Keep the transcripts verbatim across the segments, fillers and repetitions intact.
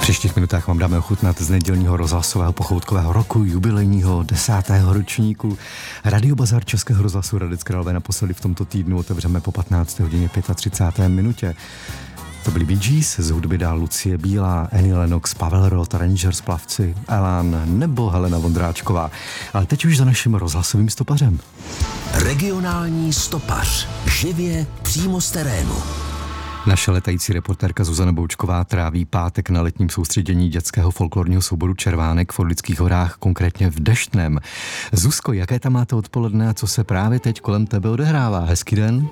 příštích minutách vám dáme ochutnat z nedělního rozhlasového pochoutkového roku, jubilejního desátého ročníku. Radio Bazar Českého rozhlasu Hradec Králové naposledy v tomto týdnu otevřeme po patnácté hodině třicáté páté minutě. To byli Bee Gees, z hudby dál Lucie Bílá, Annie Lennox, Pavel Roth, Rangers, Plavci, Elan nebo Helena Vondráčková. Ale teď už za naším rozhlasovým stopařem. Regionální stopař. Živě přímo z terénu. Naše letající reportérka Zuzana Boučková tráví pátek na letním soustředění dětského folklorního souboru Červánek v Orlických horách, konkrétně v Deštném. Zuzko, jaké tam máte odpoledne a co se právě teď kolem tebe odehrává? Hezký den.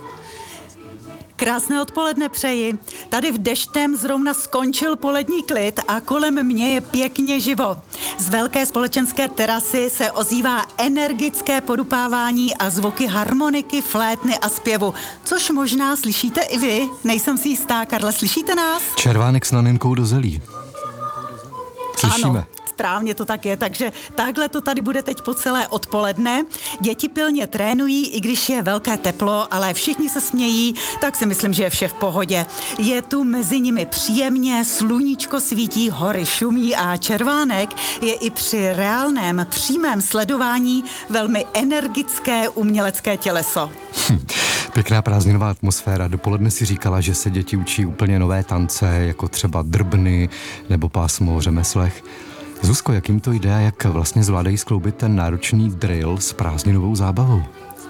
Krásné odpoledne přeji. Tady v Deštném zrovna skončil polední klid a kolem mě je pěkně živo. Z velké společenské terasy se ozývá energické podupávání a zvuky harmoniky, flétny a zpěvu, což možná slyšíte i vy. Nejsem si jistá, Karle, slyšíte nás? Červánek s laninkou do zelí. Slyšíme. Ano. Správně to tak je, takže takhle to tady bude teď po celé odpoledne. Děti pilně trénují, i když je velké teplo, ale všichni se smějí, tak si myslím, že je vše v pohodě. Je tu mezi nimi příjemně, sluníčko svítí, hory šumí a Červánek je i při reálném přímém sledování velmi energické umělecké těleso. Hm. Pěkná prázdninová atmosféra. Dopoledne si říkala, že se děti učí úplně nové tance, jako třeba drbny nebo pásmo o řemeslech. Zuzko, jak jim to jde a jak vlastně zvládají skloubit ten náročný drill s prázdninovou zábavou?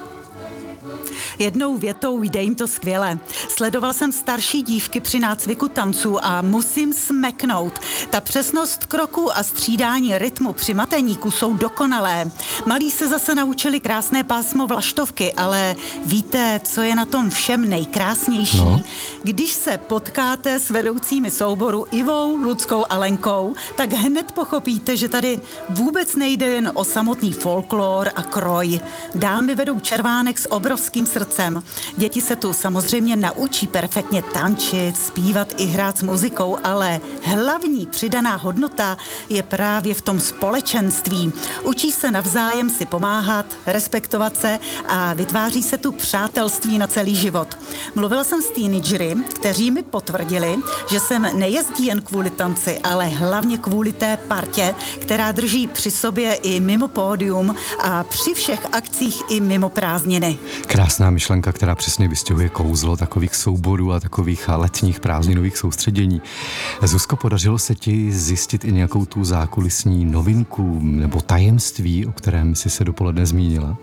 Jednou větou jde jim to skvěle. Sledoval jsem starší dívky při nácviku tanců a musím smeknout. Ta přesnost kroku a střídání rytmu při mateníku jsou dokonalé. Malí se zase naučili krásné pásmo vlaštovky, ale víte, co je na tom všem nejkrásnější? No. Když se potkáte s vedoucími souboru Ivou, Luckou a Lenkou, tak hned pochopíte, že tady vůbec nejde jen o samotný folklor a kroj. Dámy vedou Červánek s obrovským srdcem. Děti se tu samozřejmě naučí perfektně tančit, zpívat i hrát s muzikou, ale hlavní přidaná hodnota je právě v tom společenství. Učí se navzájem si pomáhat, respektovat se a vytváří se tu přátelství na celý život. Mluvila jsem s teenagery, kteří mi potvrdili, že sem nejezdí jen kvůli tanci, ale hlavně kvůli té partě, která drží při sobě i mimo pódium a při všech akcích i mimo prázdniny. Krásná myšlenka, která přesně vystihuje kouzlo takových souborů a takových letních prázdninových soustředění. Zuzko, podařilo se ti zjistit i nějakou tu zákulisní novinku nebo tajemství, o kterém jsi se dopoledne zmínila?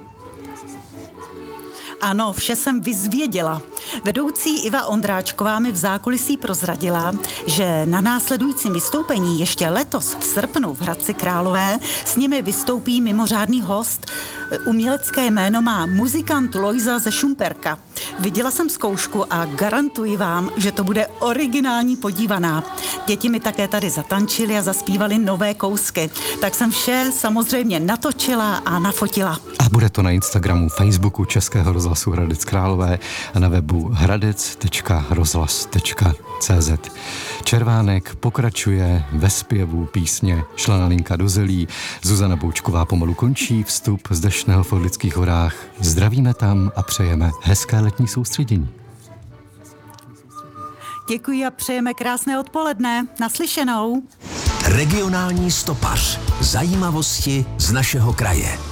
Ano, vše jsem vyzvěděla. Vedoucí Iva Ondráčková mi v zákulisí prozradila, že na následujícím vystoupení ještě letos v srpnu v Hradci Králové s nimi vystoupí mimořádný host. Umělecké jméno má muzikant Lojza ze Šumperka. Viděla jsem zkoušku a garantuji vám, že to bude originální podívaná. Děti mi také tady zatančili a zaspívali nové kousky. Tak jsem vše samozřejmě natočila a nafotila. A bude to na Instagramu, Facebooku Českého rozhlasu Hradec Králové a na webu hradec tečka rozhlas tečka cé zet. Červánek pokračuje ve zpěvu písně Šla laninka do zelí. Zuzana Boučková pomalu končí vstup z Deštného v Orlických horách. Zdravíme tam a přejeme hezké letní soustředění. Děkuji a přejeme krásné odpoledne. Naslyšenou. Regionální stopař. Zajímavosti z našeho kraje.